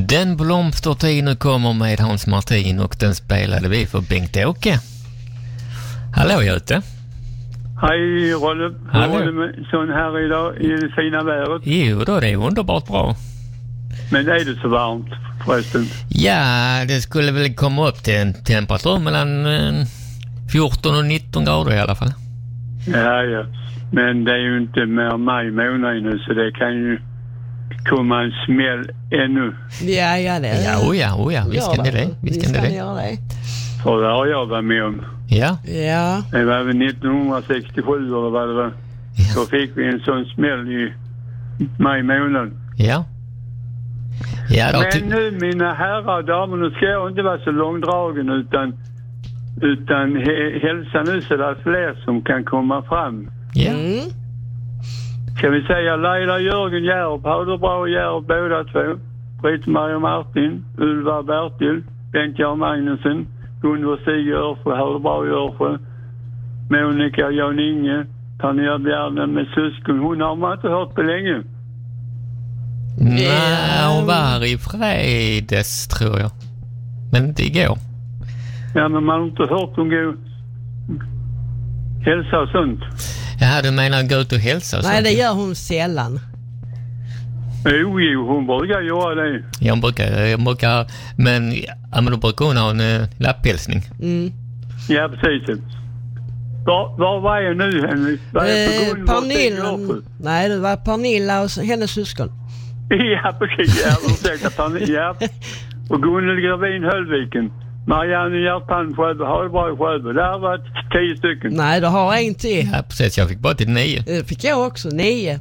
Den blomstertid kommer med Hans Martin och den spelade vi för Bengt-Åke. Hallå Göte. Hej Rolle. Hallå. Hur är det med sån här idag i det fina vädret? Jo då, det är underbart bra. Men är det så varmt förresten? Ja, det skulle väl komma upp till en temperatur mellan 14 och 19 grader i alla fall. Ja. Men det är ju inte mer maj månad nu, så det kan ju komma en smäll ännu. Ja, det är det. Ja, visst kan det det. Visst kan det det. Göra det. För det har jag varit med om. Ja. Ja. Det var väl 1967 eller vad det var. Ja. Så fick vi en sån smäll i maj månad. Ja. Ja då, Men nu mina herrar och damer, nu ska jag inte vara så långdragen utan hälsa nu så det är fler som kan komma fram. ja. Ska vi säga Laila, Jörgen, Järp, Haderbra och Järp båda två. Britt-Marie Martin, Ulva Bertil, Bengt-Jan Magnusson, Gunvor Stig Örsjö, Haderbra Örsjö, Monica Jan Inge, Tanja Bjärnen med syskon. Hon har man inte hört på länge. Nej, hon var här i fredags tror jag. Men inte igår. Ja, men man har inte hört hon gå hälsa och sånt. Ja, du menar gå ut och hälsa och Nej, sånt? det gör hon sällan. Jo, hon brukar göra det. Jag brukar, men då brukar hon ha en lapphälsning. Ja, precis. Var var jag nu, Henrik? Pernilla. Nej, det var Pernilla och hennes syskon. Ja, precis. Ja. Och Gunnel Gravin Höllviken. Marianne Hjärtan Sjöbo, Haderbra Sjöbo. Det har varit 10 stycken. Nej, du har en till. Ja, precis. Jag fick bara till 9. Det fick jag också, 9.